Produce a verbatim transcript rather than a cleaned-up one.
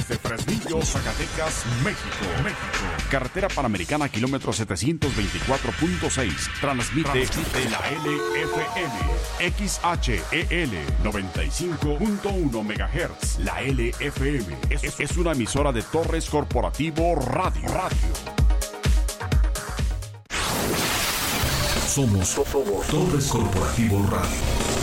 Desde Fresnillo, Zacatecas, México. México. Carretera Panamericana, kilómetro setecientos veinticuatro punto seis. Transmite, Transmite la L F M. X H E L noventa y cinco punto uno megahertz. La L F M es, es una emisora de Torres Corporativo Radio. Radio. Somos, somos Torres Corporativo Radio.